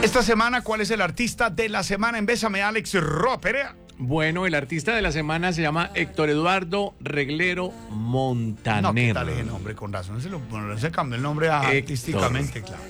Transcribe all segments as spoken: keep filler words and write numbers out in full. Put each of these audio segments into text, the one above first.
Esta semana, ¿cuál es el artista de la semana en Bésame, Alex Roperea? Bueno, el artista de la semana se llama Héctor Eduardo Reglero Montaner. No, ¿qué tal ese nombre? Con razón se, lo, se cambió el nombre artísticamente, claro.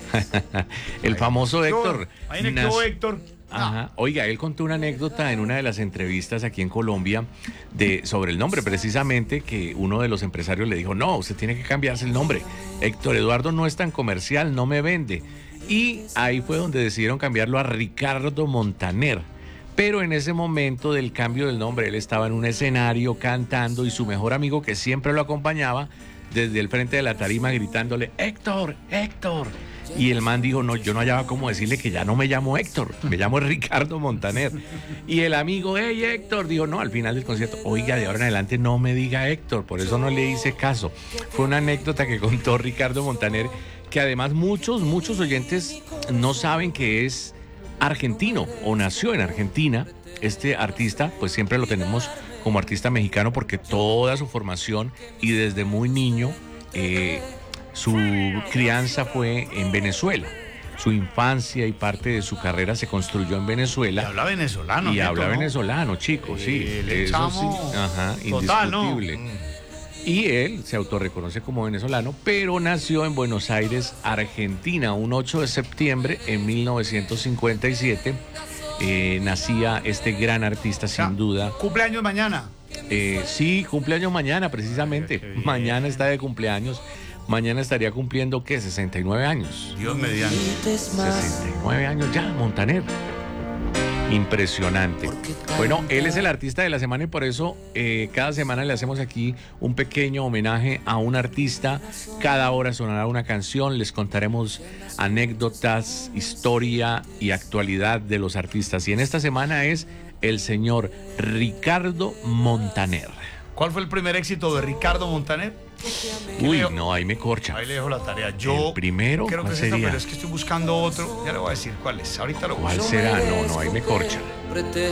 El famoso Héctor. Ahí en el Héctor. Ajá. Oiga, él contó una anécdota en una de las entrevistas aquí en Colombia de, sobre el nombre, precisamente, que uno de los empresarios le dijo, no, usted tiene que cambiarse el nombre. Héctor Eduardo no es tan comercial, no me vende. Y ahí fue donde decidieron cambiarlo a Ricardo Montaner. Pero en ese momento del cambio del nombre, él estaba en un escenario cantando y su mejor amigo, que siempre lo acompañaba, desde el frente de la tarima gritándole, Héctor, Héctor. Y el man dijo, no, yo no hallaba cómo decirle que ya no me llamo Héctor, me llamo Ricardo Montaner. Y el amigo, hey Héctor, dijo, no, al final del concierto, oiga, de ahora en adelante no me diga Héctor, por eso no le hice caso. Fue una anécdota que contó Ricardo Montaner, que además muchos, muchos oyentes no saben que es argentino o nació en Argentina. Este artista, pues siempre lo tenemos como artista mexicano porque toda su formación y desde muy niño, eh, su crianza fue en Venezuela. Su infancia y parte de su carrera se construyó en Venezuela. Y habla venezolano. Y habla ¿no? venezolano, chicos, sí. El Eso sí, ajá, total, indiscutible. ¿no? Y él se autorreconoce como venezolano, pero nació en Buenos Aires, Argentina, un ocho de septiembre en mil novecientos cincuenta y siete. Eh, nacía este gran artista, sin Ya, duda. ¿Cumpleaños mañana? Eh, sí, cumpleaños mañana, precisamente. Mañana está de cumpleaños. Mañana estaría cumpliendo, ¿qué? sesenta y nueve años. Dios mediante. sesenta y nueve años ya, Montaner. Impresionante. Bueno, él es el artista de la semana y por eso eh, cada semana le hacemos aquí un pequeño homenaje a un artista. Cada hora sonará una canción, les contaremos anécdotas, historia y actualidad de los artistas. Y en esta semana es el señor Ricardo Montaner. ¿Cuál fue el primer éxito de Ricardo Montaner? Uy, leo? no, ahí me corcha. Ahí le dejo la tarea. Yo ¿El primero? creo que ¿Cuál es esta, sería? pero es que estoy buscando otro. Ya le voy a decir cuál es. Ahorita lo ¿Cuál busco. será? No, no, ahí me corcha.